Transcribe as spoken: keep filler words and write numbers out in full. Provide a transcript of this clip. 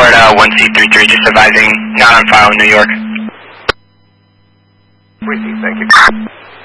Florida one C three three, just advising, not on file in New York. Thank you.